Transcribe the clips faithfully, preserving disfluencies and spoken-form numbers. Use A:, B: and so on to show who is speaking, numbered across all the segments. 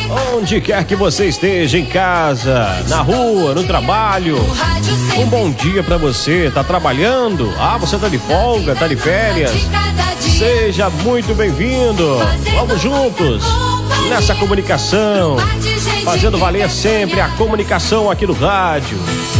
A: Onde quer que você esteja, em casa, na rua, no trabalho, um bom dia pra você. Tá trabalhando? Ah, você tá de folga, tá de férias? Seja muito bem-vindo. Vamos juntos nessa comunicação, fazendo valer sempre a comunicação aqui no rádio.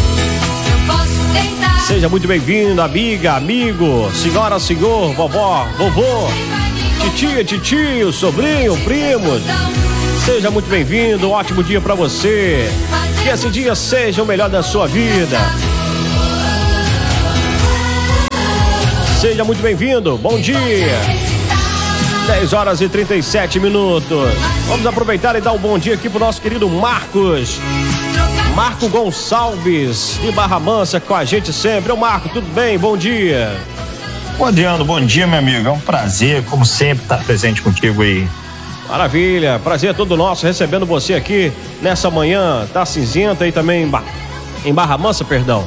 A: Seja muito bem-vindo, amiga, amigo, senhora, senhor, vovó, vovô, titia, titio, sobrinho, primos. Seja muito bem-vindo, um ótimo dia pra você. Que esse dia seja o melhor da sua vida. Seja muito bem-vindo, bom dia. dez horas e trinta e sete minutos. Vamos aproveitar e dar um bom dia aqui pro nosso querido Marcos. Marco Gonçalves, de Barra Mansa, com a gente sempre. Ô Marco, tudo bem? Bom dia.
B: Ô Adriano, bom dia, meu amigo. É um prazer, como sempre, estar presente contigo aí.
A: Maravilha, prazer é todo nosso recebendo você aqui nessa manhã. Tá cinzenta aí também em, ba... em Barra Mansa, perdão.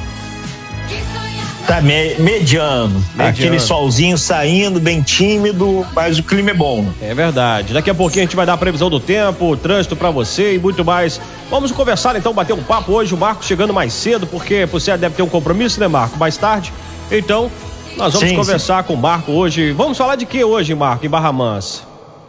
B: Tá me... mediano. mediano. Aquele solzinho saindo, bem tímido, mas o clima é bom.
A: É verdade. Daqui a pouquinho a gente vai dar a previsão do tempo, o trânsito pra você e muito mais. Vamos conversar então, bater um papo hoje. O Marco chegando mais cedo, porque você deve ter um compromisso, né, Marco? Mais tarde. Então, nós vamos sim, conversar sim. com o Marco hoje. Vamos falar de que hoje, Marco, em Barra Mansa?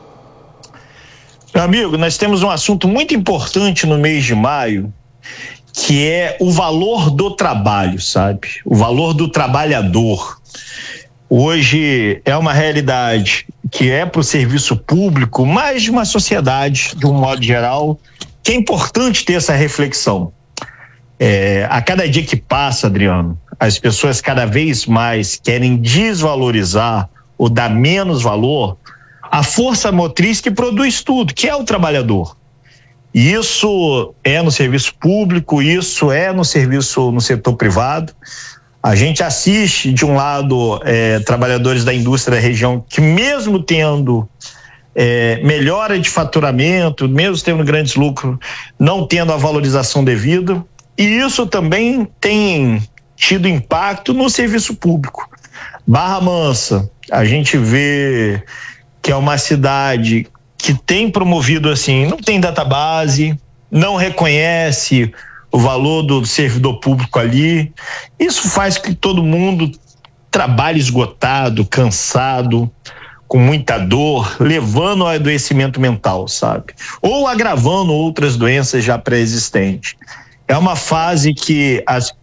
B: Meu amigo, nós temos um assunto muito importante no mês de maio, que é o valor do trabalho, sabe? O valor do trabalhador. Hoje é uma realidade que é para o serviço público, mas de uma sociedade, de um modo geral, que é importante ter essa reflexão. É, a cada dia que passa, Adriano, as pessoas cada vez mais querem desvalorizar ou dar menos valor à força motriz que produz tudo, que é o trabalhador. Isso é no serviço público, isso é no serviço, no setor privado. A gente assiste, de um lado, é, trabalhadores da indústria da região que, mesmo tendo é, melhora de faturamento, mesmo tendo grandes lucros, não tendo a valorização devida. E isso também tem tido impacto no serviço público. Barra Mansa, a gente vê que é uma cidade que tem promovido assim, não tem database, não reconhece o valor do servidor público ali. Isso faz que todo mundo trabalhe esgotado, cansado, com muita dor, levando ao adoecimento mental, sabe? Ou agravando outras doenças já pré-existentes. É uma fase que as...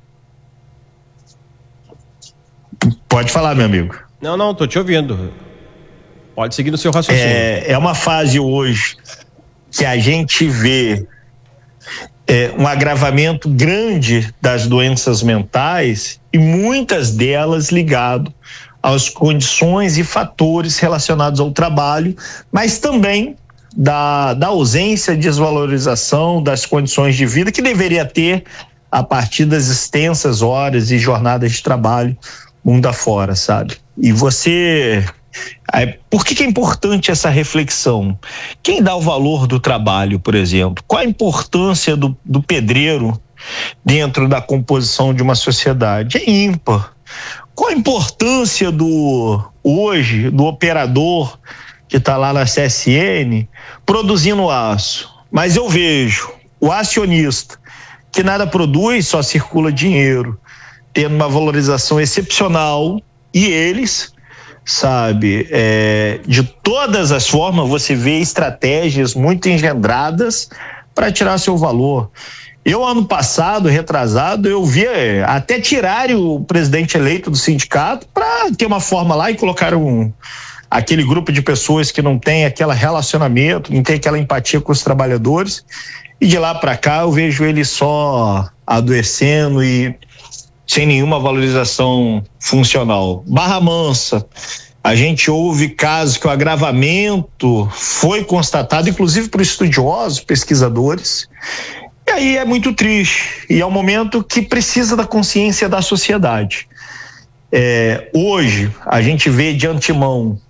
B: Pode falar, meu amigo.
A: Não, não, tô te ouvindo. Pode seguir no seu raciocínio.
B: É, é uma fase hoje que a gente vê é, um agravamento grande das doenças mentais e muitas delas ligado às condições e fatores relacionados ao trabalho, mas também da, da ausência de desvalorização das condições de vida que deveria ter a partir das extensas horas e jornadas de trabalho mundo afora, sabe? E você... Por que que é importante essa reflexão? Quem dá o valor do trabalho, por exemplo? Qual a importância do, do pedreiro dentro da composição de uma sociedade? É ímpar. Qual a importância do, hoje, do operador que está lá na C S N produzindo aço? Mas eu vejo o acionista que nada produz, só circula dinheiro, tendo uma valorização excepcional, e eles... sabe, é, de todas as formas você vê estratégias muito engendradas para tirar seu valor. Eu, ano passado, retrasado, eu via até tirarem o presidente eleito do sindicato para ter uma forma lá e colocaram um, aquele grupo de pessoas que não tem aquele relacionamento, não tem aquela empatia com os trabalhadores, e de lá para cá eu vejo ele só adoecendo e sem nenhuma valorização funcional. Barra Mansa, a gente ouve casos que o agravamento foi constatado, inclusive por estudiosos, pesquisadores, e aí é muito triste, e é um momento que precisa da consciência da sociedade. É, hoje, a gente vê de antemão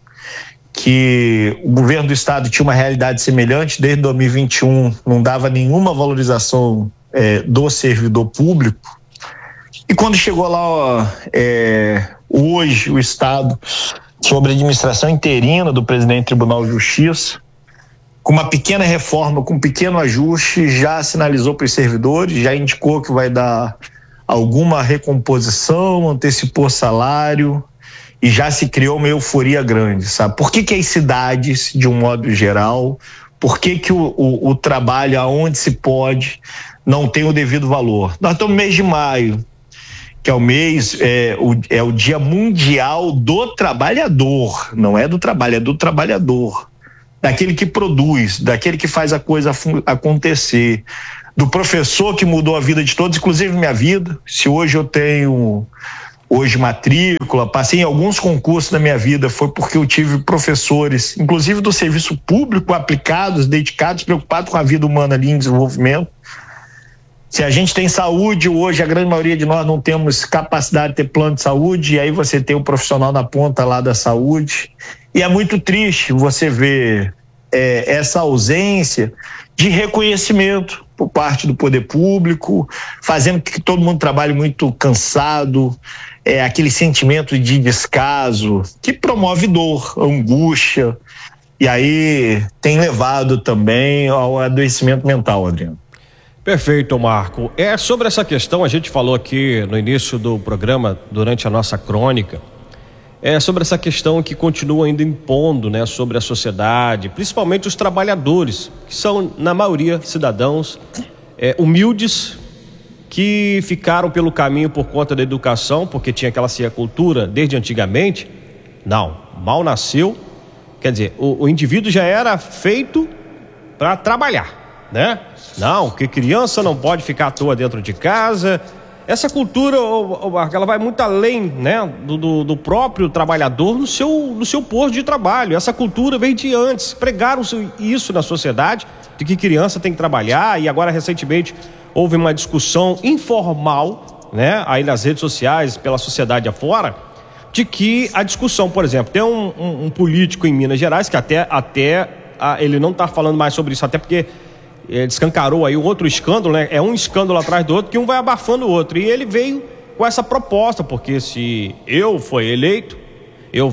B: que o governo do estado tinha uma realidade semelhante, desde dois mil e vinte e um não dava nenhuma valorização é, do servidor público. E quando chegou lá, ó, é, hoje, o Estado, sob a administração interina do presidente do Tribunal de Justiça, com uma pequena reforma, com um pequeno ajuste, já sinalizou para os servidores, já indicou que vai dar alguma recomposição, antecipou salário e já se criou uma euforia grande, sabe? Por que que as cidades, de um modo geral, por que que o, o, o trabalho aonde se pode não tem o devido valor? Nós estamos no mês de maio, que é o mês, é o, é o Dia Mundial do Trabalhador, não é do trabalho, é do trabalhador, daquele que produz, daquele que faz a coisa acontecer, do professor que mudou a vida de todos, inclusive minha vida. Se hoje eu tenho hoje matrícula, passei em alguns concursos da minha vida, foi porque eu tive professores, inclusive do serviço público, aplicados, dedicados, preocupados com a vida humana ali em desenvolvimento. Se a gente tem saúde, hoje a grande maioria de nós não temos capacidade de ter plano de saúde, e aí você tem um profissional na ponta lá da saúde, e é muito triste você ver é, essa ausência de reconhecimento por parte do poder público, fazendo que todo mundo trabalhe muito cansado, é, aquele sentimento de descaso que promove dor, angústia, e aí tem levado também ao adoecimento mental, Adriano.
A: Perfeito, Marco. É sobre essa questão, a gente falou aqui no início do programa, durante a nossa crônica, é sobre essa questão que continua ainda impondo, né, sobre a sociedade, principalmente os trabalhadores, que são, na maioria, cidadãos é, humildes, que ficaram pelo caminho por conta da educação, porque tinha aquela cultura desde antigamente. Não, mal nasceu, quer dizer, o, o indivíduo já era feito para trabalhar, né? Não, que criança não pode ficar à toa dentro de casa. Essa cultura, ela vai muito além, né, do, do, do próprio trabalhador no seu, no seu posto de trabalho. Essa cultura veio de antes, pregaram isso na sociedade, de que criança tem que trabalhar, e agora recentemente houve uma discussão informal, né, aí nas redes sociais, pela sociedade afora, de que a discussão, por exemplo, tem um, um, um político em Minas Gerais, que até, até a, ele não está falando mais sobre isso, até porque é, descancarou aí um outro escândalo, né? É um escândalo atrás do outro, que um vai abafando o outro. E ele veio com essa proposta, porque se eu for eleito, eu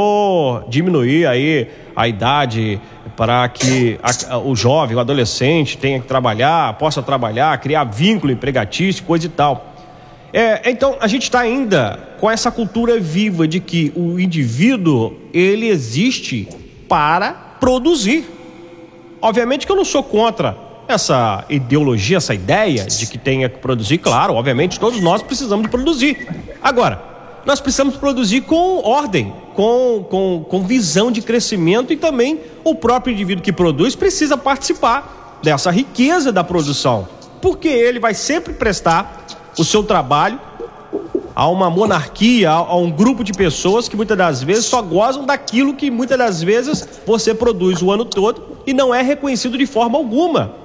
A: vou diminuir aí a idade para que a, a, o jovem, o adolescente tenha que trabalhar, possa trabalhar, criar vínculo empregatício, coisa e tal. É, então, a gente está ainda com essa cultura viva de que o indivíduo, ele existe para produzir. Obviamente que eu não sou contra essa ideologia, essa ideia de que tenha que produzir. Claro, obviamente todos nós precisamos de produzir. Agora, nós precisamos produzir com ordem, com, com, com visão de crescimento, e também o próprio indivíduo que produz precisa participar dessa riqueza da produção, porque ele vai sempre prestar o seu trabalho a uma monarquia, a um grupo de pessoas que muitas das vezes só gozam daquilo que muitas das vezes você produz o ano todo e não é reconhecido de forma alguma.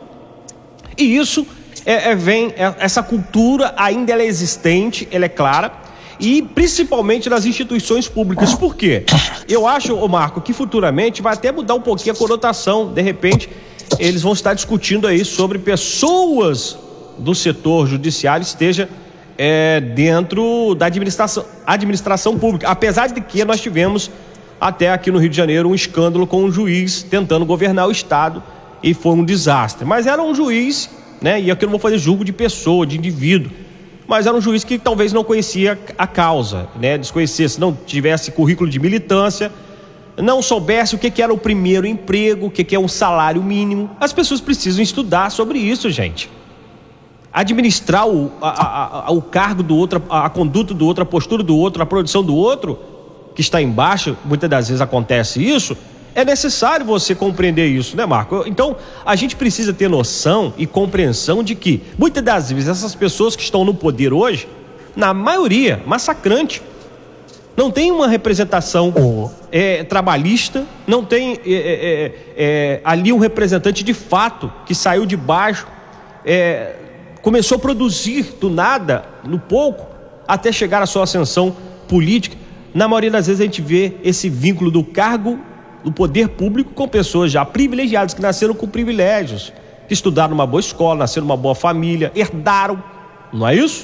A: E isso é, é, vem, é, essa cultura ainda ela é existente, ela é clara, e principalmente nas instituições públicas. Por quê? Eu acho, ô Marco, que futuramente vai até mudar um pouquinho a conotação. De repente, eles vão estar discutindo aí sobre pessoas do setor judiciário esteja é, dentro da administração, administração pública. Apesar de que nós tivemos até aqui no Rio de Janeiro um escândalo com um juiz tentando governar o estado, e foi um desastre. Mas era um juiz, né? E aqui eu não vou fazer julgo de pessoa, de indivíduo, mas era um juiz que talvez não conhecia a causa, né? Desconhecesse, não tivesse currículo de militância, não soubesse o que, que era o primeiro emprego, o que, que é um salário mínimo. As pessoas precisam estudar sobre isso, gente. Administrar o, a, a, a, o cargo do outro, a, a conduta do outro, a postura do outro, a produção do outro, que está embaixo, muitas das vezes acontece isso. É necessário você compreender isso, né, Marco? Então, a gente precisa ter noção e compreensão de que, muitas das vezes, essas pessoas que estão no poder hoje, na maioria, massacrante, não tem uma representação oh. é, trabalhista, não tem é, é, é, ali um representante de fato que saiu de baixo, é, começou a produzir do nada, no pouco, até chegar à sua ascensão política. Na maioria das vezes a gente vê esse vínculo do cargo do poder público com pessoas já privilegiadas, que nasceram com privilégios, que estudaram numa boa escola, nasceram numa boa família, herdaram, não é isso?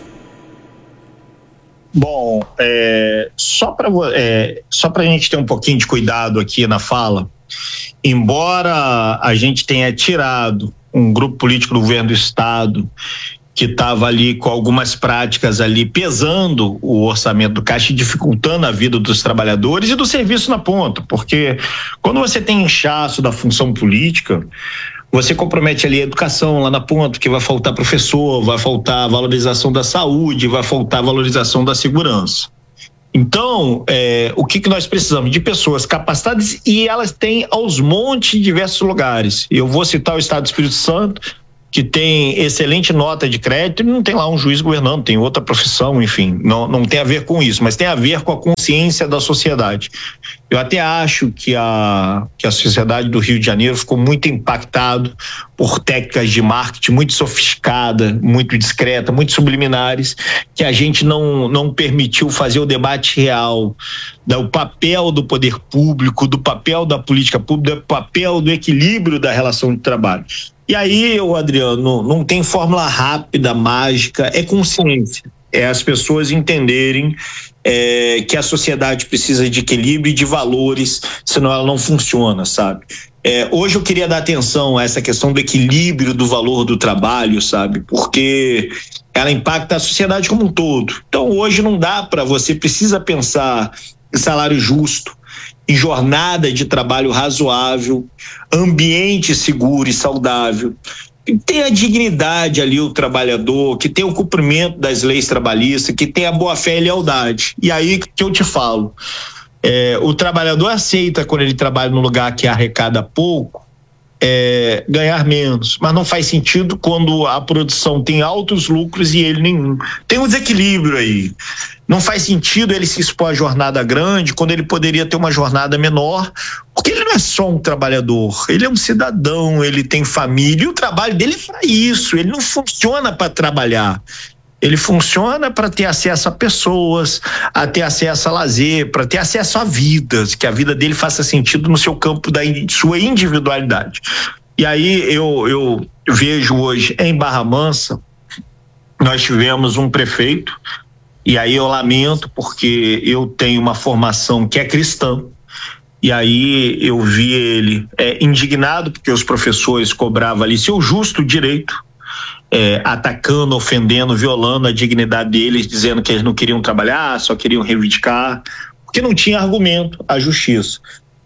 B: Bom, é, só para é, só para a gente ter um pouquinho de cuidado aqui na fala, embora a gente tenha tirado um grupo político do governo do estado que estava ali com algumas práticas ali pesando o orçamento do Caixa e dificultando a vida dos trabalhadores e do serviço na ponta, porque quando você tem inchaço da função política, você compromete ali a educação lá na ponta, que vai faltar professor, vai faltar a valorização da saúde, vai faltar a valorização da segurança. Então, é, o que, que nós precisamos? De pessoas capacitadas, e elas têm aos montes em diversos lugares. Eu vou citar o Estado do Espírito Santo, que tem excelente nota de crédito, e não tem lá um juiz governando, tem outra profissão, enfim, não, não tem a ver com isso, mas tem a ver com a consciência da sociedade. Eu até acho que a, que a sociedade do Rio de Janeiro ficou muito impactado por técnicas de marketing muito sofisticada, muito discreta, muito subliminares, que a gente não, não permitiu fazer o debate real do papel do poder público, do papel da política pública, do papel do equilíbrio da relação de trabalho. E aí, o Adriano, não tem fórmula rápida, mágica, é consciência, é as pessoas entenderem é, que a sociedade precisa de equilíbrio e de valores, senão ela não funciona, sabe? É, hoje eu queria dar atenção a essa questão do equilíbrio do valor do trabalho, sabe? Porque ela impacta a sociedade como um todo. Então, hoje não dá para você, precisa pensar em salário justo, em jornada de trabalho razoável, ambiente seguro e saudável, que tenha dignidade ali o trabalhador, que tenha o cumprimento das leis trabalhistas, que tenha boa-fé e lealdade. E aí que eu te falo, é, o trabalhador aceita, quando ele trabalha num lugar que arrecada pouco, é, ganhar menos, mas não faz sentido quando a produção tem altos lucros e ele nenhum. Tem um desequilíbrio aí. Não faz sentido ele se expor a jornada grande quando ele poderia ter uma jornada menor, porque ele não é só um trabalhador, ele é um cidadão, ele tem família, e o trabalho dele é para isso, ele não funciona para trabalhar. Ele funciona para ter acesso a pessoas, a ter acesso a lazer, para ter acesso a vidas, que a vida dele faça sentido no seu campo da sua individualidade. E aí eu, eu vejo hoje em Barra Mansa, nós tivemos um prefeito, e aí eu lamento porque eu tenho uma formação que é cristã, e aí eu vi ele é, indignado porque os professores cobravam ali seu justo direito, É, atacando, ofendendo, violando a dignidade deles, dizendo que eles não queriam trabalhar, só queriam reivindicar, porque não tinha argumento à justiça.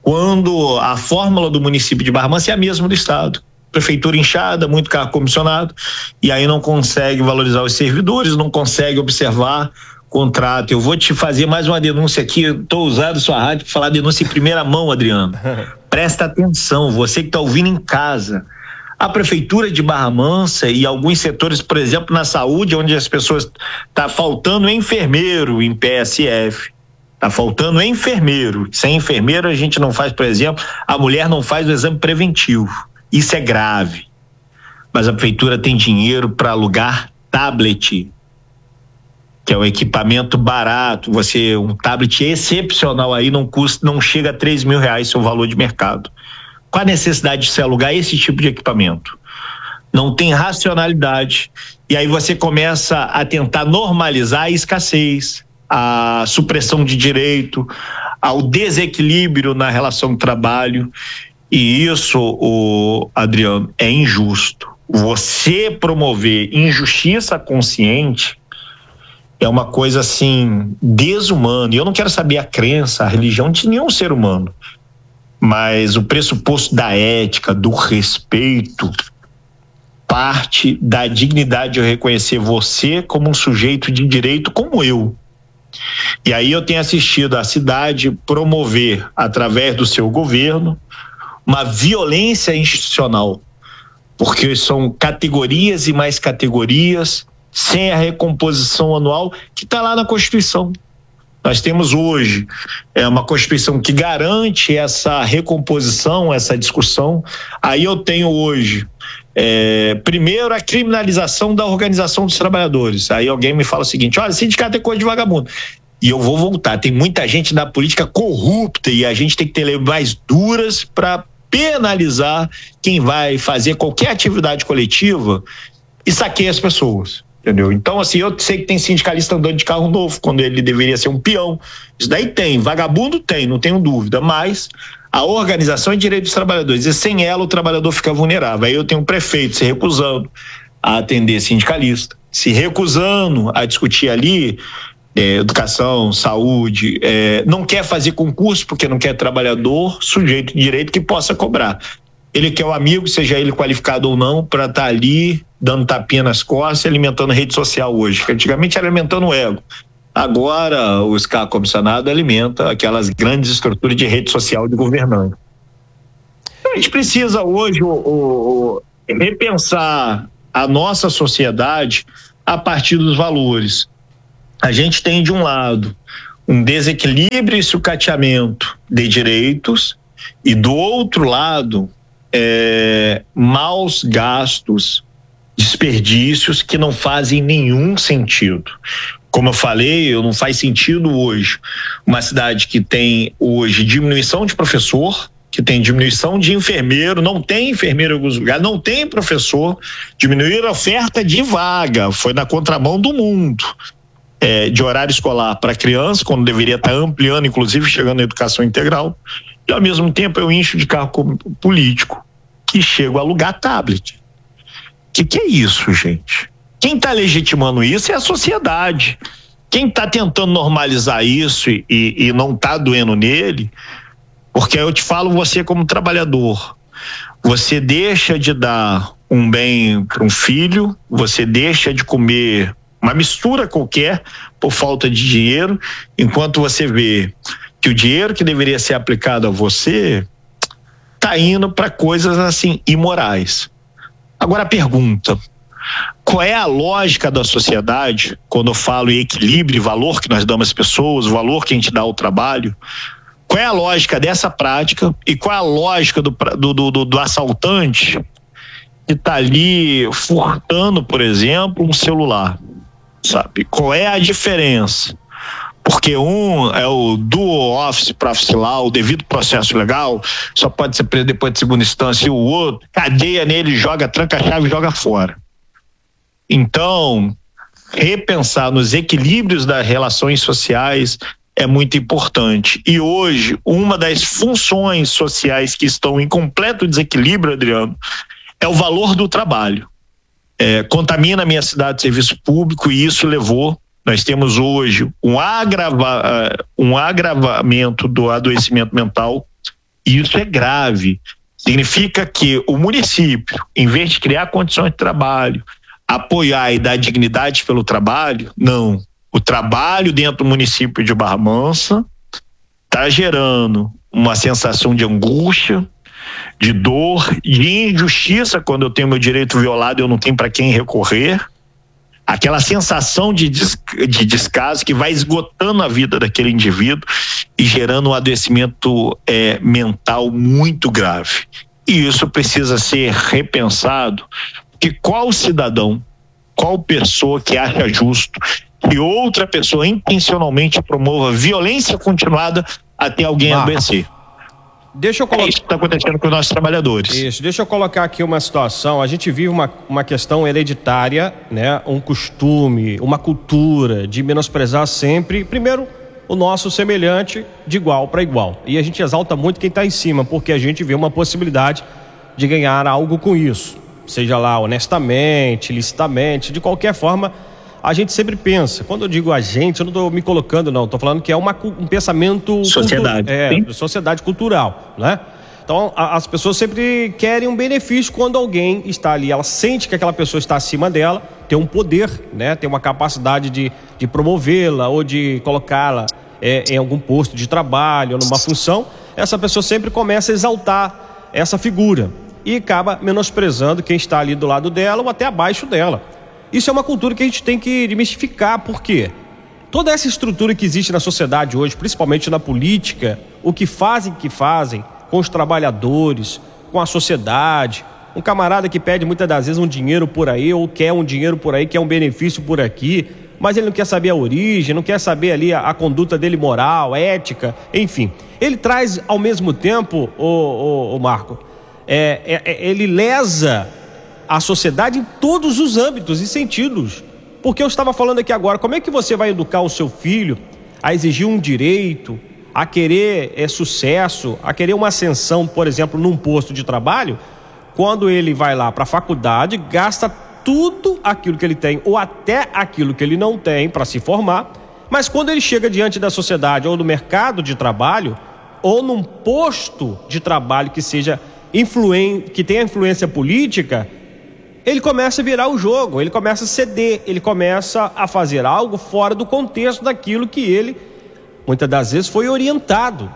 B: Quando a fórmula do município de Barra Mansa é a mesma do estado, prefeitura inchada, muito cargo comissionado, e aí não consegue valorizar os servidores, não consegue observar contrato. Eu vou te fazer mais uma denúncia aqui, estou usando sua rádio para falar denúncia em primeira mão, Adriano. Presta atenção, você que está ouvindo em casa. A prefeitura de Barra Mansa e alguns setores, por exemplo, na saúde, onde as pessoas, tá faltando enfermeiro em P S F, tá faltando enfermeiro. Sem enfermeiro a gente não faz, por exemplo, a mulher não faz o exame preventivo. Isso é grave. Mas a prefeitura tem dinheiro para alugar tablet, que é um equipamento barato. Você, um tablet excepcional aí não custa, não chega a três mil reais seu valor de mercado. Qual a necessidade de se alugar esse tipo de equipamento? Não tem racionalidade. E aí você começa a tentar normalizar a escassez, a supressão de direito, ao desequilíbrio na relação de trabalho. E isso, o Adriano, é injusto. Você promover injustiça consciente é uma coisa assim desumana. E eu não quero saber a crença, a religião de nenhum ser humano. Mas o pressuposto da ética, do respeito, parte da dignidade de eu reconhecer você como um sujeito de direito como eu. E aí eu tenho assistido a cidade promover, através do seu governo, uma violência institucional, porque são categorias e mais categorias, sem a recomposição anual que está lá na Constituição. Nós temos hoje é, uma Constituição que garante essa recomposição, essa discussão. Aí eu tenho hoje, é, primeiro, a criminalização da organização dos trabalhadores. Aí alguém me fala o seguinte: olha, sindicato é coisa de vagabundo. E eu vou voltar, tem muita gente da política corrupta e a gente tem que ter leis mais duras para penalizar quem vai fazer qualquer atividade coletiva e saqueia as pessoas. Entendeu? Então, assim, eu sei que tem sindicalista andando de carro novo quando ele deveria ser um peão. Isso daí tem, vagabundo tem, não tenho dúvida, mas A organização é direito dos trabalhadores, e sem ela o trabalhador fica vulnerável. Aí eu tenho um prefeito se recusando a atender sindicalista, se recusando a discutir ali é, educação, saúde, é, não quer fazer concurso porque não quer trabalhador sujeito de direito que possa cobrar. Ele quer o amigo, seja ele qualificado ou não, para estar tá ali dando tapinha nas costas e alimentando a rede social hoje, que antigamente era alimentando o ego. Agora o S C A comissionado alimenta aquelas grandes estruturas de rede social de governantes. Então, a gente precisa hoje o, o, o, repensar a nossa sociedade a partir dos valores. A gente tem de um lado um desequilíbrio e sucateamento de direitos e do outro lado é, maus gastos, desperdícios que não fazem nenhum sentido. Como eu falei, não faz sentido hoje uma cidade que tem hoje diminuição de professor, que tem diminuição de enfermeiro, não tem enfermeiro em alguns lugares, não tem professor, diminuir a oferta de vaga, foi na contramão do mundo, é, de horário escolar para criança, quando deveria estar ampliando, inclusive chegando na educação integral, e ao mesmo tempo eu encho de carro político, que chego a alugar tablet. O que, que é isso, gente? Quem está legitimando isso é a sociedade. Quem está tentando normalizar isso e, e não está doendo nele, porque eu te falo, você como trabalhador, você deixa de dar um bem para um filho, você deixa de comer uma mistura qualquer por falta de dinheiro, enquanto você vê que o dinheiro que deveria ser aplicado a você está indo para coisas assim imorais. Agora a pergunta: qual é a lógica da sociedade quando eu falo em equilíbrio, valor que nós damos às pessoas, o valor que a gente dá ao trabalho? Qual é a lógica dessa prática e qual é a lógica do, do, do, do assaltante que está ali furtando, por exemplo, um celular? Sabe? Qual é a diferença? Porque um é o dual office para lá, o devido processo legal, só pode ser preso depois de segunda instância, e o outro cadeia nele, joga, tranca a chave e joga fora. Então, repensar nos equilíbrios das relações sociais é muito importante. E hoje, uma das funções sociais que estão em completo desequilíbrio, Adriano, é o valor do trabalho. É, contamina a minha cidade de serviço público e isso levou, nós temos hoje um, agrava, um agravamento do adoecimento mental e isso é grave. Significa que o município, em vez de criar condições de trabalho, apoiar e dar dignidade pelo trabalho, não. O trabalho dentro do município de Barra Mansa está gerando uma sensação de angústia, de dor, de injustiça. Quando eu tenho meu direito violado, eu não tenho para quem recorrer. Aquela sensação de, des, de descaso que vai esgotando a vida daquele indivíduo e gerando um adoecimento é, mental muito grave. E isso precisa ser repensado, porque qual cidadão, qual pessoa que acha justo que outra pessoa intencionalmente promova violência continuada até alguém Marcos, adoecer?
A: Deixa eu colocar...
B: É isso que está acontecendo com os nossos trabalhadores.
A: Isso, deixa eu colocar aqui uma situação. A gente vive uma, uma questão hereditária, né? Um costume, uma cultura de menosprezar sempre, primeiro, o nosso semelhante de igual para igual. E a gente exalta muito quem está em cima, porque a gente vê uma possibilidade de ganhar algo com isso. Seja lá honestamente, licitamente, de qualquer forma, a gente sempre pensa. Quando eu digo a gente, eu não estou me colocando, não. Estou falando que é uma, um pensamento...
B: Sociedade.
A: Cultu- é, sociedade cultural, né? Então, a, as pessoas sempre querem um benefício quando alguém está ali. Ela sente que aquela pessoa está acima dela, tem um poder, né? Tem uma capacidade de, de promovê-la ou de colocá-la é, em algum posto de trabalho ou numa função. Essa pessoa sempre começa a exaltar essa figura e acaba menosprezando quem está ali do lado dela ou até abaixo dela. Isso é uma cultura que a gente tem que desmistificar, porque toda essa estrutura que existe na sociedade hoje, principalmente na política, o que fazem que fazem com os trabalhadores, com a sociedade, um camarada que pede muitas das vezes um dinheiro por aí, ou quer um dinheiro por aí, quer um benefício por aqui, mas ele não quer saber a origem, não quer saber ali a, a conduta dele moral, ética, enfim. Ele traz ao mesmo tempo, o, o, o Marco, é, é, ele lesa a sociedade em todos os âmbitos e sentidos. Porque eu estava falando aqui agora, como é que você vai educar o seu filho a exigir um direito, a querer é, sucesso, a querer uma ascensão, por exemplo, num posto de trabalho, quando ele vai lá para a faculdade, gasta tudo aquilo que ele tem, ou até aquilo que ele não tem para se formar, mas quando ele chega diante da sociedade, ou no mercado de trabalho, ou num posto de trabalho que seja influen- que tenha influência política, ele começa a virar o jogo, ele começa a ceder, ele começa a fazer algo fora do contexto daquilo que ele, muitas das vezes, foi orientado.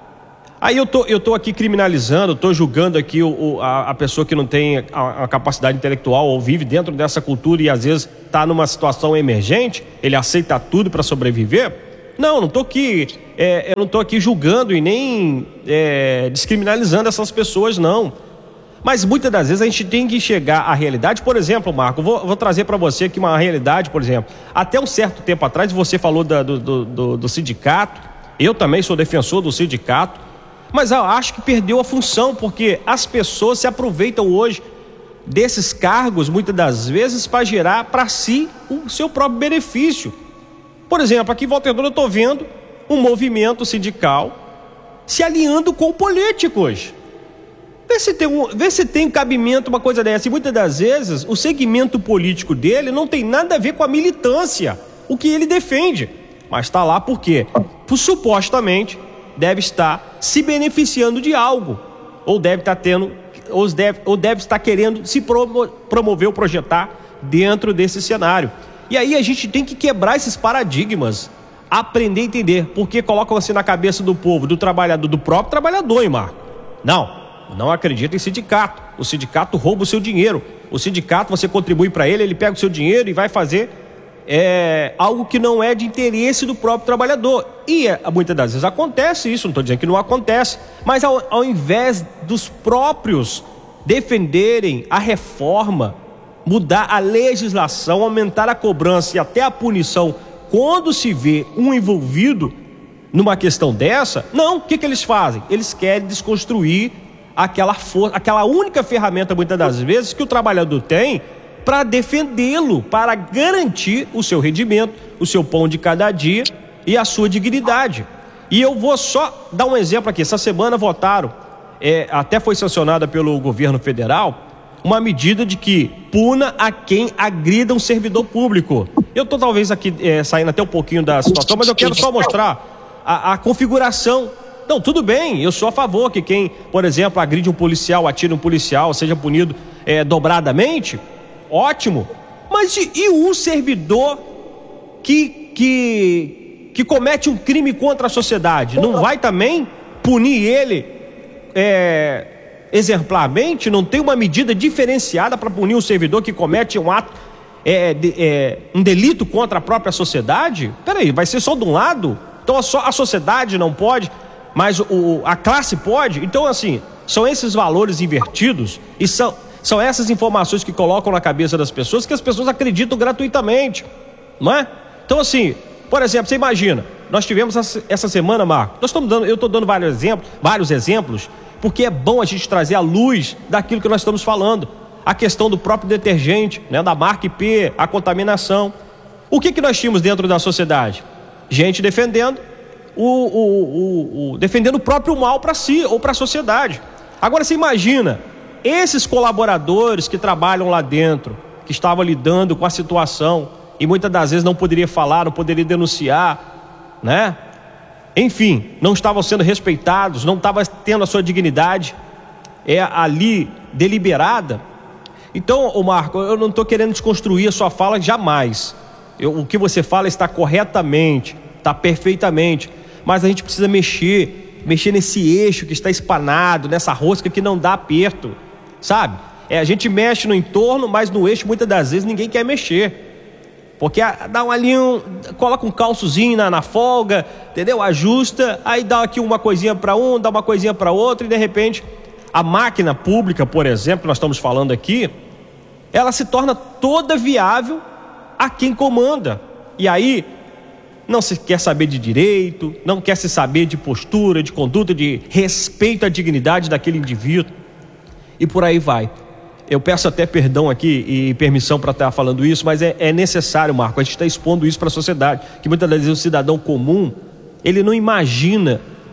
A: Aí eu tô, eu tô aqui criminalizando, tô julgando aqui o, o, a, a pessoa que não tem a, a capacidade intelectual ou vive dentro dessa cultura e às vezes está numa situação emergente, ele aceita tudo para sobreviver. Não, não tô aqui, é, eu não tô aqui julgando e nem é, descriminalizando essas pessoas, não. Mas muitas das vezes a gente tem que chegar à realidade. Por exemplo, Marco, vou, vou trazer para você aqui uma realidade, por exemplo. Até um certo tempo atrás você falou da, do, do, do, do sindicato, eu também sou defensor do sindicato, mas eu acho que perdeu a função, porque as pessoas se aproveitam hoje desses cargos, muitas das vezes, para gerar para si o seu próprio benefício. Por exemplo, aqui em Volta Redonda eu estou vendo um movimento sindical se alinhando com o político hoje. Vê se tem um, vê se tem cabimento uma coisa dessa. E muitas das vezes o segmento político dele não tem nada a ver com a militância, o que ele defende. Mas está lá por quê? Por, supostamente deve estar se beneficiando de algo, ou deve estar tendo, ou deve, ou deve estar querendo se promo, promover ou projetar dentro desse cenário. E aí a gente tem que quebrar esses paradigmas, aprender a entender, porque colocam assim na cabeça do povo, do trabalhador, do próprio trabalhador, hein, Marco? Não, não acredita em sindicato. O sindicato rouba o seu dinheiro. O sindicato, você contribui para ele, ele pega o seu dinheiro e vai fazer é, algo que não é de interesse do próprio trabalhador. E é, muitas das vezes acontece isso, não estou dizendo que não acontece, mas ao, ao invés dos próprios defenderem a reforma, mudar a legislação, aumentar a cobrança e até a punição quando se vê um envolvido numa questão dessa, não, o que, que eles fazem? Eles querem desconstruir aquela força, aquela única ferramenta, muitas das vezes, que o trabalhador tem para defendê-lo, para garantir o seu rendimento, o seu pão de cada dia e a sua dignidade. E eu vou só dar um exemplo aqui. Essa semana votaram, é, até foi sancionada pelo governo federal, uma medida de que puna a quem agrida um servidor público. Eu estou talvez aqui é, saindo até um pouquinho da situação, mas eu quero só mostrar a, a configuração. Não, tudo bem, eu sou a favor que quem, por exemplo, agride um policial, atire um policial, seja punido é, dobradamente, ótimo. Mas e, e um servidor que, que, que comete um crime contra a sociedade? Não vai também punir ele é, exemplarmente? Não tem uma medida diferenciada para punir um servidor que comete um ato, é, de, é, um delito contra a própria sociedade? Peraí, vai ser só de um lado? Então a, so, a sociedade não pode, mas o, a classe pode? Então, assim, são esses valores invertidos e são, são essas informações que colocam na cabeça das pessoas, que as pessoas acreditam gratuitamente, não é? Então, assim, por exemplo, você imagina, nós tivemos essa semana, Marco, nós estamos dando, eu estou dando vários exemplos, vários exemplos, porque é bom a gente trazer à luz daquilo que nós estamos falando, a questão do próprio detergente, né, da marca I P, a contaminação. O que que nós tínhamos dentro da sociedade? Gente defendendo O, o, o, o, defendendo o próprio mal para si ou para a sociedade. Agora você imagina esses colaboradores que trabalham lá dentro, que estavam lidando com a situação e muitas das vezes não poderia falar, não poderia denunciar, né? Enfim, não estavam sendo respeitados, não estavam tendo a sua dignidade é, ali deliberada. Então, ô Marco, eu não estou querendo desconstruir a sua fala jamais. Eu, o que você fala está corretamente, está perfeitamente. Mas a gente precisa mexer, mexer nesse eixo que está espanado, nessa rosca que não dá aperto, sabe? É, a gente mexe no entorno, mas no eixo muitas das vezes ninguém quer mexer. Porque dá um ali, um, coloca um calçozinho na, na folga, entendeu? Ajusta, aí dá aqui uma coisinha para um, dá uma coisinha para outro e de repente a máquina pública, por exemplo, que nós estamos falando aqui, ela se torna toda viável a quem comanda. E aí não se quer saber de direito, não quer se saber de postura, de conduta, de respeito à dignidade daquele indivíduo. E por aí vai. Eu peço até perdão aqui e permissão para estar falando isso, mas é, é necessário, Marco, a gente está expondo isso para a sociedade, que muitas vezes o cidadão comum, ele não imagina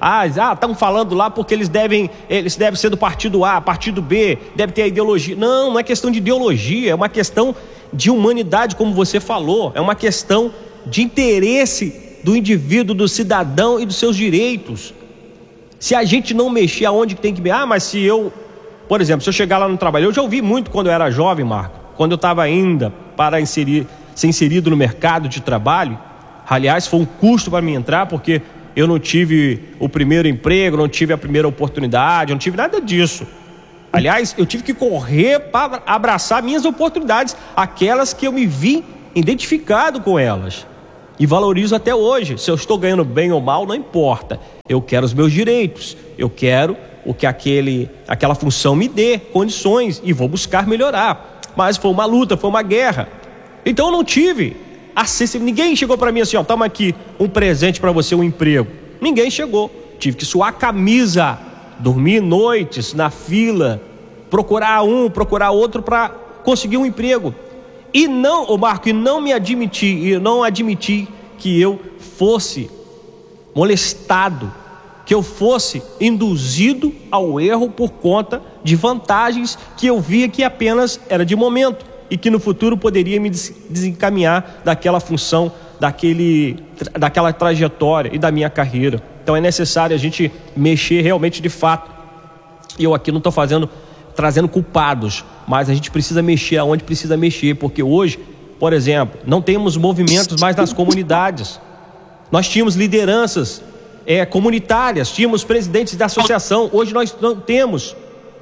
A: Ah, estão ah, falando lá porque eles devem, eles devem ser do partido A, partido B, deve ter a ideologia. Não, não é questão de ideologia, é uma questão de humanidade, como você falou. É uma questão de interesse do indivíduo, do cidadão e dos seus direitos. Se a gente não mexer aonde tem que... Ah, mas se eu... Por exemplo, se eu chegar lá no trabalho... Eu já ouvi muito quando eu era jovem, Marco. Quando eu estava ainda para inserir, ser inserido no mercado de trabalho. Aliás, foi um custo para mim entrar, porque eu não tive o primeiro emprego, não tive a primeira oportunidade, não tive nada disso. Aliás, eu tive que correr para abraçar minhas oportunidades, aquelas que eu me vi identificado com elas. E valorizo até hoje. Se eu estou ganhando bem ou mal, não importa. Eu quero os meus direitos. Eu quero o que aquele, aquela função me dê, condições, e vou buscar melhorar. Mas foi uma luta, foi uma guerra. Então eu não tive acesso. Ninguém chegou para mim assim, ó, toma aqui um presente para você, um emprego. Ninguém chegou. Tive que suar a camisa, dormir noites na fila, procurar um, procurar outro para conseguir um emprego. E não, ô Marco, e não me admiti, e não admiti que eu fosse molestado, que eu fosse induzido ao erro por conta de vantagens que eu via que apenas era de momento e que no futuro poderia me desencaminhar daquela função, daquele, daquela trajetória e da minha carreira. Então é necessário a gente mexer realmente de fato. E eu aqui não estou fazendo... trazendo culpados, mas a gente precisa mexer aonde precisa mexer, porque hoje, por exemplo, não temos movimentos mais nas comunidades. Nós tínhamos lideranças é, comunitárias, tínhamos presidentes da associação, hoje nós não temos.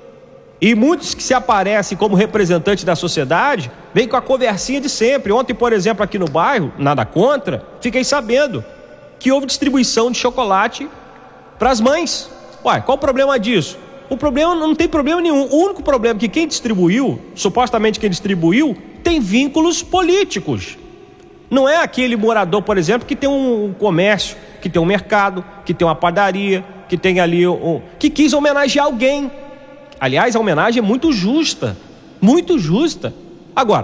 A: E muitos que se aparecem como representantes da sociedade, vêm com a conversinha de sempre. Ontem, por exemplo, aqui no bairro, nada contra, fiquei sabendo que houve distribuição de chocolate para as mães. Uai, qual o problema disso? O problema não tem problema nenhum. O único problema é que quem distribuiu, supostamente quem distribuiu, tem vínculos políticos. Não é aquele morador, por exemplo, que tem um comércio, que tem um mercado, que tem uma padaria, que tem ali um, que quis homenagear alguém. Aliás, a homenagem é muito justa, muito justa. Agora,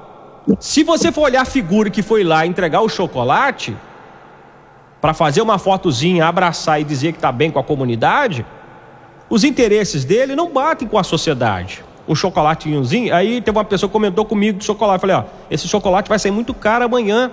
A: se você for olhar a figura que foi lá entregar o chocolate para fazer uma fotozinha, abraçar e dizer que está bem com a comunidade, os interesses dele não batem com a sociedade. Um chocolatinhozinho, aí teve uma pessoa que comentou comigo do chocolate. Eu falei, ó, esse chocolate vai sair muito caro amanhã.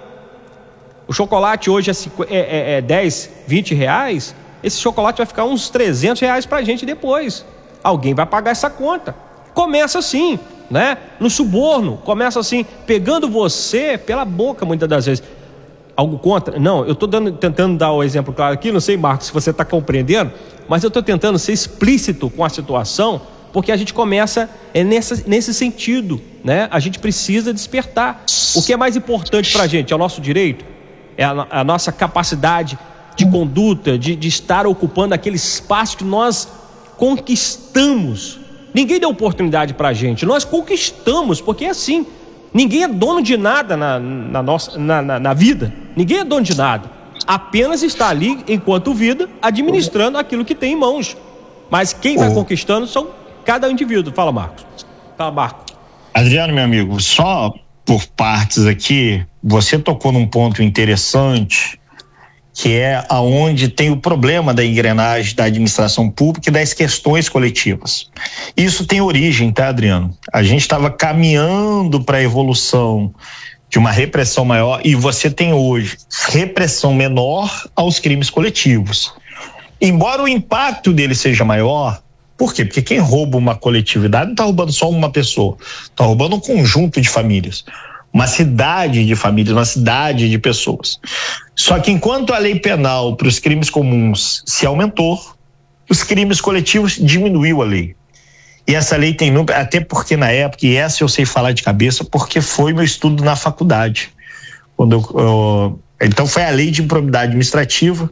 A: O chocolate hoje é, é, é dez, vinte reais. Esse chocolate vai ficar uns trezentos reais pra gente depois. Alguém vai pagar essa conta. Começa assim, né? No suborno, começa assim, pegando você pela boca muitas das vezes. Algo contra? Não, eu estou tentando dar o exemplo claro aqui, não sei, Marcos, se você está compreendendo, mas eu estou tentando ser explícito com a situação, porque a gente começa é nessa, nesse sentido, né? A gente precisa despertar. O que é mais importante para a gente? É o nosso direito? É a, a nossa capacidade de conduta, de, de estar ocupando aquele espaço que nós conquistamos. Ninguém deu oportunidade para a gente, nós conquistamos, porque é assim. Ninguém é dono de nada na, na, nossa, na, na, na vida. Ninguém é dono de nada. Apenas está ali, enquanto vida, administrando aquilo que tem em mãos. Mas quem vai conquistando são cada indivíduo. Fala, Marcos. Fala, Marco.
B: Adriano, meu amigo, só por partes aqui, você tocou num ponto interessante, que é aonde tem o problema da engrenagem da administração pública e das questões coletivas. Isso tem origem, tá, Adriano? A gente estava caminhando para a evolução de uma repressão maior e você tem hoje repressão menor aos crimes coletivos. Embora o impacto dele seja maior, por quê? Porque quem rouba uma coletividade não está roubando só uma pessoa, está roubando um conjunto de famílias. Uma cidade de famílias, uma cidade de pessoas. Só que enquanto a lei penal para os crimes comuns se aumentou, os crimes coletivos diminuiu a lei. E essa lei tem número, até porque na época, e essa eu sei falar de cabeça, porque foi meu estudo na faculdade. Quando eu, eu, então foi a lei de improbidade administrativa.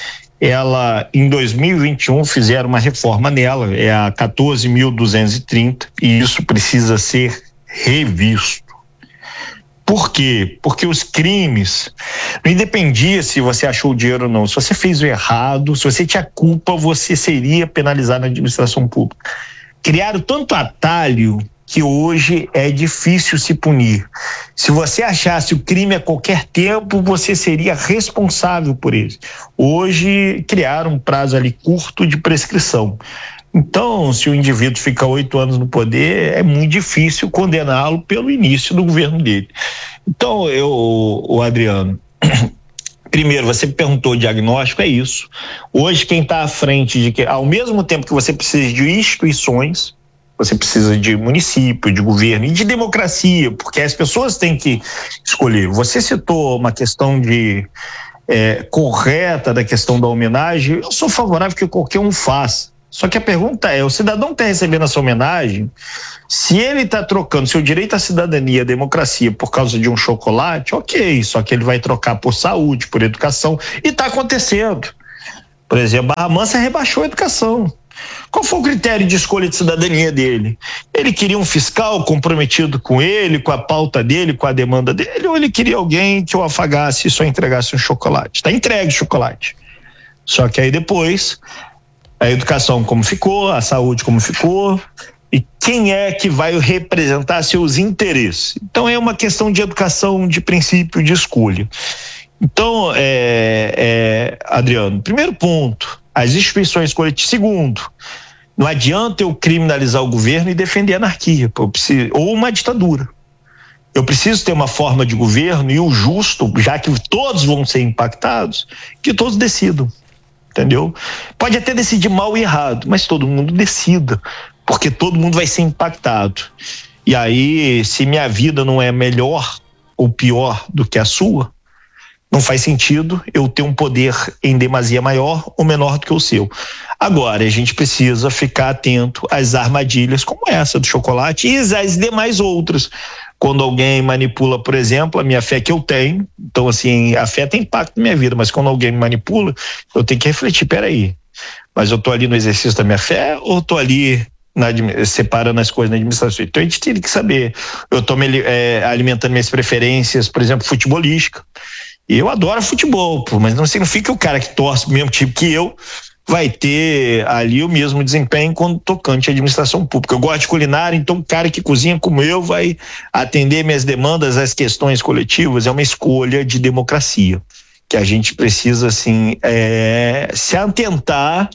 B: Ela, em dois mil e vinte e um, fizeram uma reforma nela, é a quatorze mil duzentos e trinta, e isso precisa ser revisto. Por quê? Porque os crimes não independia se você achou o dinheiro ou não. Se você fez o errado, se você tinha culpa, você seria penalizado na administração pública. Criaram tanto atalho que hoje é difícil se punir. Se você achasse o crime a qualquer tempo, você seria responsável por ele. Hoje, criaram um prazo ali curto de prescrição. Então, se o indivíduo fica oito anos no poder, é muito difícil condená-lo pelo início do governo dele. Então, eu, o Adriano, primeiro, você me perguntou o diagnóstico, é isso. Hoje, quem está à frente de que, ao mesmo tempo que você precisa de instituições, você precisa de município, de governo e de democracia, porque as pessoas têm que escolher. Você citou uma questão de é, correta da questão da homenagem. Eu sou favorável que qualquer um faça. Só que a pergunta é, o cidadão está recebendo essa homenagem, se ele está trocando seu direito à cidadania, à democracia, por causa de um chocolate, ok, só que ele vai trocar por saúde, por educação, e está acontecendo. Por exemplo, Barra Mansa rebaixou a educação. Qual foi o critério de escolha de cidadania dele? Ele queria um fiscal comprometido com ele, com a pauta dele, com a demanda dele, ou ele queria alguém que o afagasse e só entregasse um chocolate? Está entregue o chocolate. Só que aí depois, a educação como ficou, a saúde como ficou, e quem é que vai representar seus interesses? Então é uma questão de educação, de princípio, de escolha. Então, é, é, Adriano, primeiro ponto, as instituições coletivas. Segundo, não adianta eu criminalizar o governo e defender a anarquia, preciso, ou uma ditadura. Eu preciso ter uma forma de governo e o justo, já que todos vão ser impactados, que todos decidam, entendeu? Pode até decidir mal e errado, mas todo mundo decida, porque todo mundo vai ser impactado. E aí, se minha vida não é melhor ou pior do que a sua, não faz sentido eu ter um poder em demasia maior ou menor do que o seu. Agora, a gente precisa ficar atento às armadilhas como essa do chocolate e às demais outras. Quando alguém manipula, por exemplo, a minha fé que eu tenho, então assim, a fé tem impacto na minha vida, mas quando alguém me manipula, eu tenho que refletir, peraí, mas eu tô ali no exercício da minha fé ou tô ali na, separando as coisas na administração? Então a gente tem que saber, eu tô me, é, alimentando minhas preferências, por exemplo, futebolística. E eu adoro futebol, pô, mas não significa que o cara que torce o mesmo tipo que eu vai ter ali o mesmo desempenho quando tocante à administração pública. Eu gosto de culinária, então o cara que cozinha como eu vai atender minhas demandas, as questões coletivas. É uma escolha de democracia que a gente precisa, assim, é, se atentar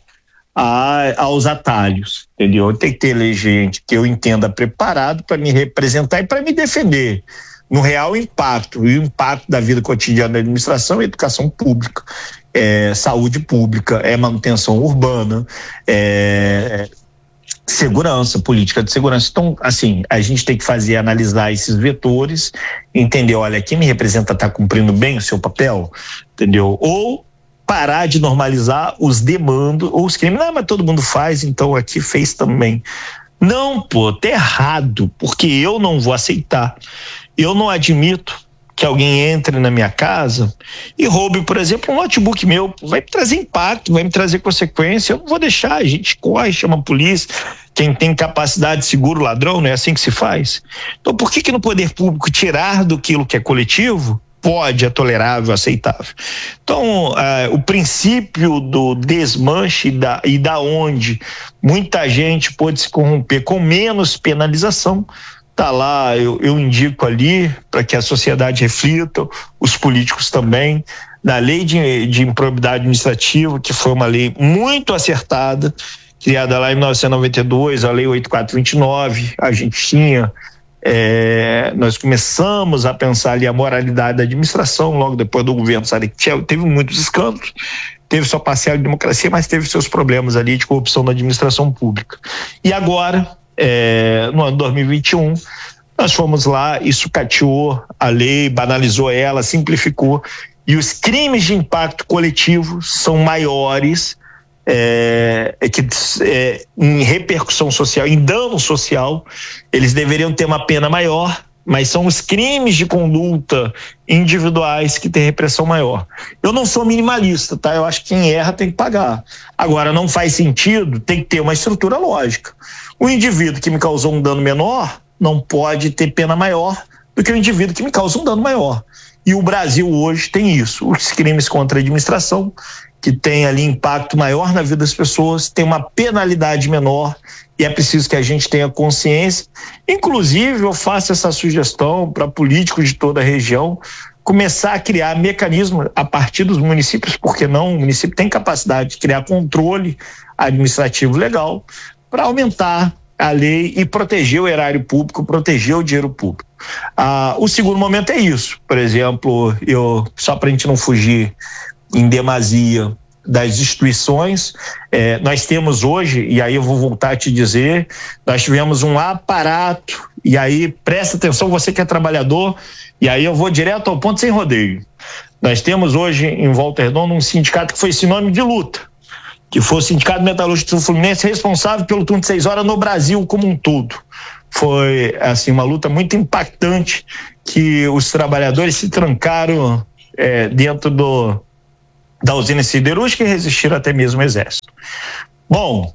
B: a, aos atalhos, entendeu? Tem que ter gente que eu entenda preparado para me representar e para me defender no real impacto, e o impacto da vida cotidiana da administração é educação pública, é saúde pública, é manutenção urbana, é segurança, política de segurança. Então, assim, a gente tem que fazer, analisar esses vetores, entender, olha, quem me representa está cumprindo bem o seu papel, entendeu? Ou parar de normalizar os demandos ou os crimes. Não, mas todo mundo faz, então aqui fez também. Não, pô, tá errado, porque eu não vou aceitar. Eu não admito que alguém entre na minha casa e roube, por exemplo, um notebook meu. Vai me trazer impacto, vai me trazer consequência. Eu não vou deixar, a gente corre, chama a polícia. Quem tem capacidade segura o ladrão, não é assim que se faz? Então por que que no poder público tirar do aquilo que é coletivo pode, é tolerável, aceitável? Então, uh, o princípio do desmanche da, e da onde muita gente pode se corromper com menos penalização, tá lá, eu, eu indico ali para que a sociedade reflita, os políticos também, na lei de, de improbidade administrativa, que foi uma lei muito acertada, criada lá em mil novecentos e noventa e dois, a lei oito mil quatrocentos e vinte e nove, a gente tinha, é, nós começamos a pensar ali a moralidade da administração, logo depois do governo Sarney, teve muitos escândalos, teve sua parcial de democracia, mas teve seus problemas ali de corrupção na administração pública. E agora, É, no ano dois mil e vinte e um, nós fomos lá e sucateou a lei, banalizou ela, simplificou, e os crimes de impacto coletivo são maiores é, é que, é, em repercussão social, em dano social, eles deveriam ter uma pena maior, mas são os crimes de conduta individuais que têm repressão maior. Eu não sou minimalista, tá? Eu acho que quem erra tem que pagar. Agora, não faz sentido, tem que ter uma estrutura lógica. O indivíduo que me causou um dano menor não pode ter pena maior do que o indivíduo que me causa um dano maior. E o Brasil hoje tem isso. Os crimes contra a administração, que tem ali impacto maior na vida das pessoas, tem uma penalidade menor, e é preciso que a gente tenha consciência. Inclusive, eu faço essa sugestão para políticos de toda a região começar a criar mecanismos a partir dos municípios, porque não, o município tem capacidade de criar controle administrativo legal para aumentar a lei e proteger o erário público, proteger o dinheiro público. Ah, o segundo momento é isso, por exemplo, eu, só para a gente não fugir em demasia das instituições, eh, nós temos hoje, e aí eu vou voltar a te dizer, nós tivemos um aparato, e aí presta atenção, você que é trabalhador, e aí eu vou direto ao ponto sem rodeio. Nós temos hoje em Volta Redonda um sindicato que foi sinônimo de luta, que foi o Sindicato Metalúrgico do Fluminense, responsável pelo turno de seis horas no Brasil como um todo. Foi assim uma luta muito impactante, que os trabalhadores se trancaram eh, dentro do da usina siderúrgica e resistiram até mesmo o exército. Bom,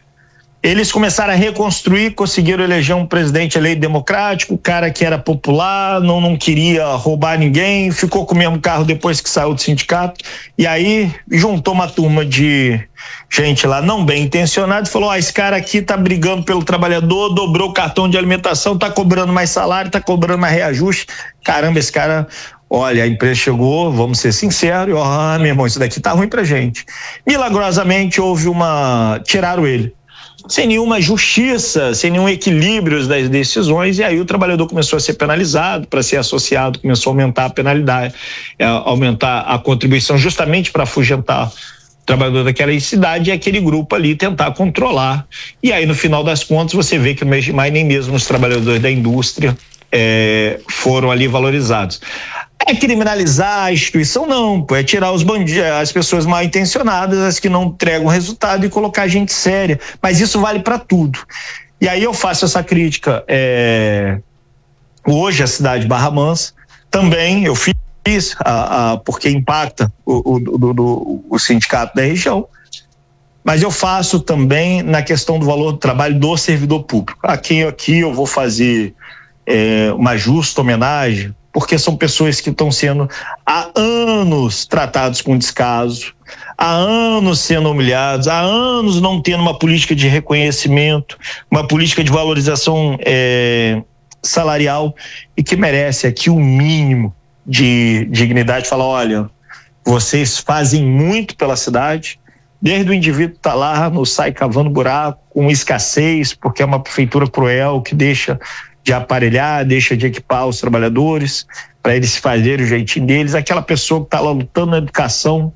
B: eles começaram a reconstruir, conseguiram eleger um presidente eleito democrático, cara que era popular, não, não queria roubar ninguém, ficou com o mesmo carro depois que saiu do sindicato, e aí juntou uma turma de gente lá não bem intencionada e falou: ah, esse cara aqui tá brigando pelo trabalhador, dobrou o cartão de alimentação, tá cobrando mais salário, tá cobrando mais reajuste. Caramba, esse cara... Olha, a empresa chegou, vamos ser sinceros, ó, ah, meu irmão, isso daqui tá ruim pra gente. Milagrosamente houve uma... tiraram ele. Sem nenhuma justiça, sem nenhum equilíbrio das decisões, e aí o trabalhador começou a ser penalizado, para ser associado, começou a aumentar a penalidade, aumentar a contribuição justamente para afugentar o trabalhador daquela cidade e aquele grupo ali tentar controlar. E aí no final das contas você vê que no mês de maio nem mesmo os trabalhadores da indústria é, foram ali valorizados. É criminalizar a instituição? Não, pô, é tirar os bandidos, as pessoas mal intencionadas, as que não entregam resultado, e colocar gente séria. Mas isso vale para tudo. E aí eu faço essa crítica. É... Hoje a cidade de Barra Mansa também eu fiz, a, a, porque impacta o, o, o, o sindicato da região. Mas eu faço também na questão do valor do trabalho do servidor público. Aqui, aqui eu vou fazer é, uma justa homenagem, porque são pessoas que estão sendo há anos tratados com descaso, há anos sendo humilhados, há anos não tendo uma política de reconhecimento, uma política de valorização é, salarial, e que merece aqui o mínimo de dignidade. Falar: olha, vocês fazem muito pela cidade, desde o indivíduo que está lá, no sai cavando buraco, com escassez, porque é uma prefeitura cruel que deixa de aparelhar, deixa de equipar os trabalhadores para eles fazerem o jeitinho deles, aquela pessoa que está lá lutando na educação,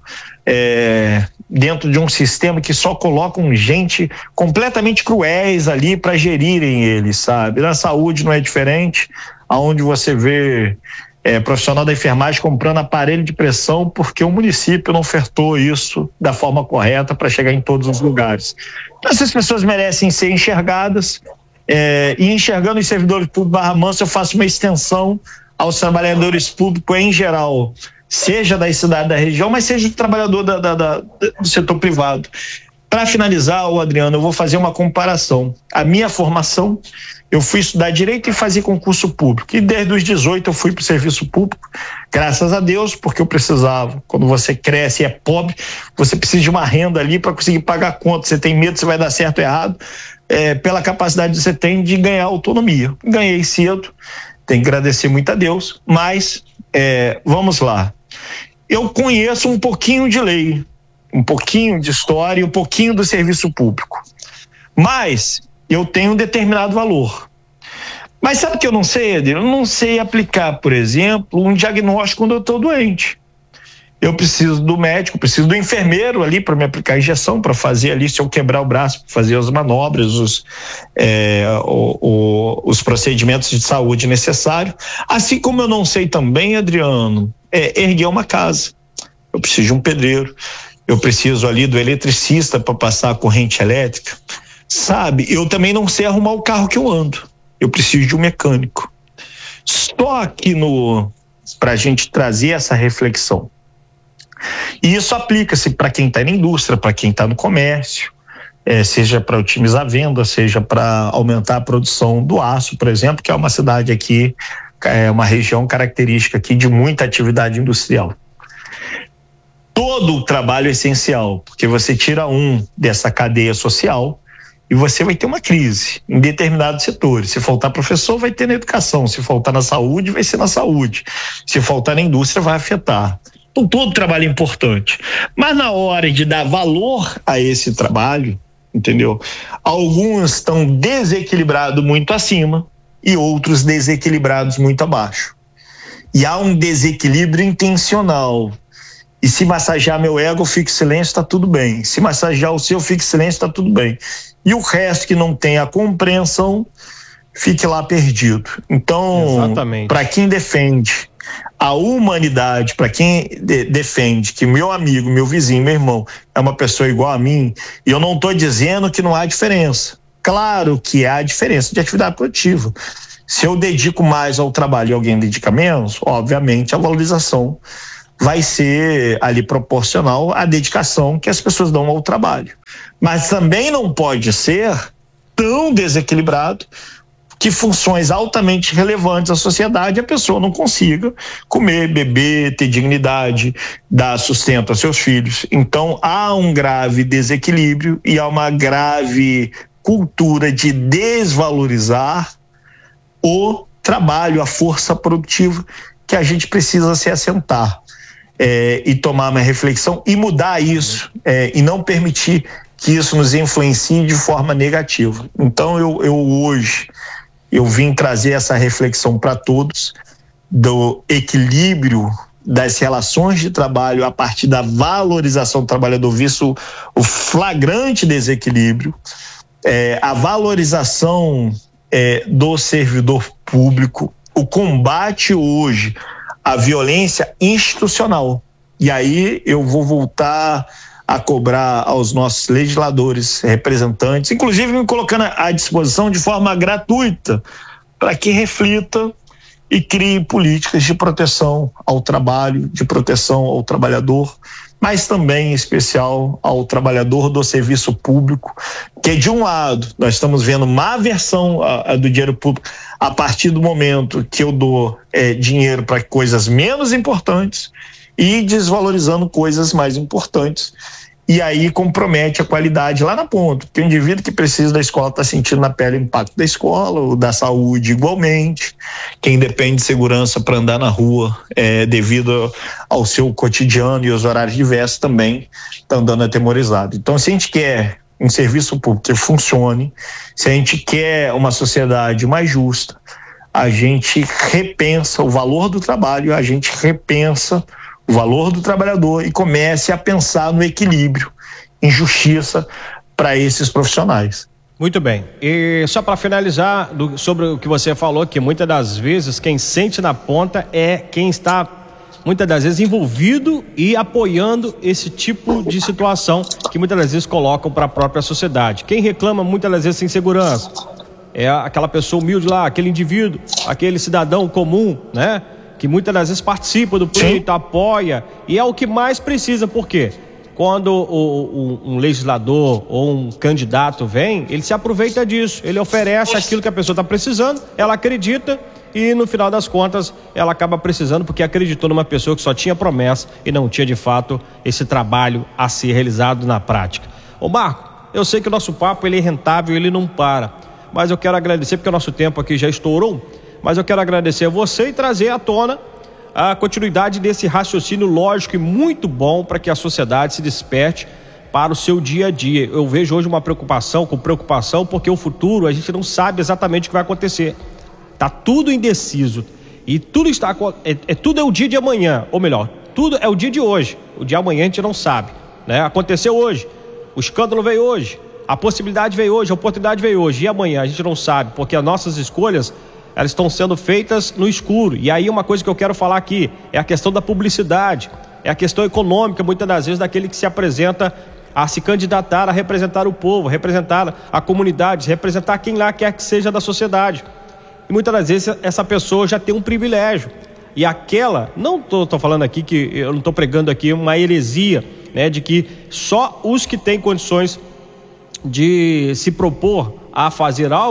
B: é, dentro de um sistema que só colocam gente completamente cruéis ali para gerirem eles, sabe? Na saúde não é diferente, aonde você vê é, profissional da enfermagem comprando aparelho de pressão porque o município não ofertou isso da forma correta para chegar em todos os lugares. Então, essas pessoas merecem ser enxergadas. É, e enxergando os servidores públicos Barra Mansa, eu faço uma extensão aos trabalhadores públicos em geral, seja da cidade da região, mas seja do trabalhador da, da, da, do setor privado. Para finalizar, o Adriano, eu vou fazer uma comparação. A minha formação, eu fui estudar direito e fazer concurso público, e desde os dezoito eu fui para o serviço público, graças a Deus, porque eu precisava. Quando você cresce e é pobre, você precisa de uma renda ali para conseguir pagar a conta, você tem medo se vai dar certo ou errado, É, pela capacidade que você tem de ganhar autonomia. Ganhei cedo, tenho que agradecer muito a Deus, mas é, vamos lá. Eu conheço um pouquinho de lei, um pouquinho de história e um pouquinho do serviço público, mas eu tenho um determinado valor. Mas sabe o que eu não sei, Eder? Eu não sei aplicar, por exemplo, um diagnóstico quando eu estou doente. Eu preciso do médico, preciso do enfermeiro ali para me aplicar a injeção, para fazer ali, se eu quebrar o braço, para fazer as manobras, os, é, o, o, os procedimentos de saúde necessários. Assim como eu não sei também, Adriano, é, erguer uma casa. Eu preciso de um pedreiro, eu preciso ali do eletricista para passar a corrente elétrica. Sabe, eu também não sei arrumar o carro que eu ando. Eu preciso de um mecânico. Só aqui no, para a gente trazer essa reflexão. E isso aplica-se para quem está na indústria, para quem está no comércio, é, seja para otimizar a venda, seja para aumentar a produção do aço, por exemplo, que é uma cidade aqui, é uma região característica aqui de muita atividade industrial. todo o trabalho é essencial, porque você tira um dessa cadeia social e você vai ter uma crise em determinados setores. Se faltar professor, vai ter na educação. Se faltar na saúde, vai ser na saúde. Se faltar na indústria, vai afetar. Então, todo trabalho é importante. Mas na hora de dar valor a esse trabalho, entendeu? Alguns estão desequilibrados muito acima e outros desequilibrados muito abaixo. E há um desequilíbrio intencional. E se massagear meu ego, fique em silêncio, está tudo bem. Se massagear o seu, fique em silêncio, está tudo bem. E o resto que não tem a compreensão, fique lá perdido. Então, para quem defende a humanidade, para quem de, defende que meu amigo, meu vizinho, meu irmão é uma pessoa igual a mim, e eu não estou dizendo que não há diferença. Claro que há diferença de atividade produtiva. Se eu dedico mais ao trabalho e alguém dedica menos, obviamente a valorização vai ser ali proporcional à dedicação que as pessoas dão ao trabalho. Mas também não pode ser tão desequilibrado que funções altamente relevantes à sociedade a pessoa não consiga comer, beber, ter dignidade, dar sustento a seus filhos. Então há um grave desequilíbrio e há uma grave cultura de desvalorizar o trabalho, a força produtiva que a gente precisa se assentar é, e tomar uma reflexão e mudar isso é, e não permitir que isso nos influencie de forma negativa. Então eu, eu hoje eu vim trazer essa reflexão para todos do equilíbrio das relações de trabalho a partir da valorização do trabalhador, visto o flagrante desequilíbrio, é, a valorização é, do servidor público, o combate hoje à violência institucional. E aí eu vou voltar a cobrar aos nossos legisladores, representantes, inclusive me colocando à disposição de forma gratuita, para que reflita e crie políticas de proteção ao trabalho, de proteção ao trabalhador, mas também em especial ao trabalhador do serviço público, que de um lado nós estamos vendo má aversão a, a do dinheiro público a partir do momento que eu dou é, dinheiro para coisas menos importantes e desvalorizando coisas mais importantes, e aí compromete a qualidade lá na ponta, porque o indivíduo que precisa da escola está sentindo na pele o impacto da escola, o da saúde igualmente, quem depende de segurança para andar na rua é, devido ao seu cotidiano e os horários diversos também está andando atemorizado. Então, se a gente quer um serviço público que funcione, se a gente quer uma sociedade mais justa, a gente repensa o valor do trabalho, a gente repensa o valor do trabalhador e comece a pensar no equilíbrio, em justiça para esses profissionais.
A: Muito bem. E só para finalizar do, sobre o que você falou, que muitas das vezes quem sente na ponta é quem está muitas das vezes envolvido e apoiando esse tipo de situação que muitas das vezes colocam para a própria sociedade. Quem reclama muitas das vezes sem segurança é aquela pessoa humilde lá, aquele indivíduo, aquele cidadão comum, né? Que muitas das vezes participa do pleito, Sim. apoia, e é o que mais precisa. Por quê? Quando o, o, um legislador ou um candidato vem, ele se aproveita disso, ele oferece aquilo que a pessoa está precisando, ela acredita e no final das contas ela acaba precisando porque acreditou numa pessoa que só tinha promessa e não tinha de fato esse trabalho a ser realizado na prática. Ô Marco, eu sei que o nosso papo ele é rentável, ele não para, mas eu quero agradecer porque o nosso tempo aqui já estourou. Mas eu quero agradecer a você e trazer à tona a continuidade desse raciocínio lógico e muito bom para que a sociedade se desperte para o seu dia a dia. Eu vejo hoje uma preocupação com preocupação porque o futuro a gente não sabe exatamente o que vai acontecer. Está tudo indeciso e tudo está é, é, tudo é o dia de amanhã, ou melhor, tudo é o dia de hoje. O de amanhã a gente não sabe, né? Aconteceu hoje, o escândalo veio hoje, a possibilidade veio hoje, a oportunidade veio hoje, e amanhã a gente não sabe, porque as nossas escolhas elas estão sendo feitas no escuro. E aí uma coisa que eu quero falar aqui é a questão da publicidade, é a questão econômica, muitas das vezes, daquele que se apresenta a se candidatar, a representar o povo, representar a comunidade, representar quem lá quer que seja da sociedade. E muitas das vezes essa pessoa já tem um privilégio. E aquela, não estou falando aqui que eu não estou pregando aqui uma heresia, né, de que só os que têm condições de se propor a fazer algo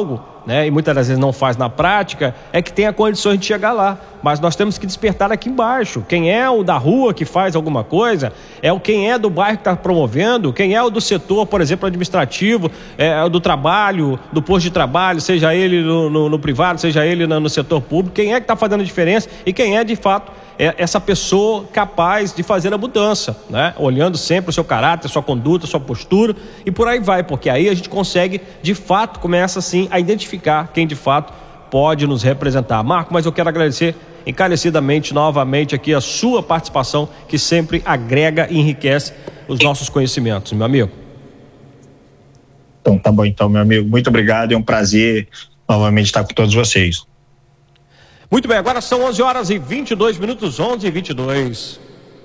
A: né, e muitas das vezes não faz na prática, é que tenha condições de chegar lá. Mas nós temos que despertar aqui embaixo. Quem é o da rua que faz alguma coisa, é o quem é do bairro que está promovendo, quem é o do setor, por exemplo, administrativo, é, do trabalho, do posto de trabalho, seja ele no, no, no privado, seja ele no, no setor público, quem é que está fazendo a diferença e quem é de fato é essa pessoa capaz de fazer a mudança, né? Olhando sempre o seu caráter, sua conduta, sua postura e por aí vai, porque aí a gente consegue, de fato, começa assim a identificar quem de fato pode nos representar. Marco, mas eu quero agradecer encarecidamente novamente aqui a sua participação, que sempre agrega e enriquece os nossos conhecimentos, meu amigo.
B: Então tá bom então, meu amigo, muito obrigado, é um prazer novamente estar com todos vocês.
A: Muito bem, agora são onze horas e vinte e dois minutos, onze e vinte e dois.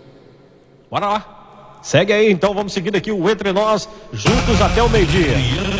A: Bora lá. Segue aí, então, vamos seguir aqui o Entre Nós, juntos até o meio-dia.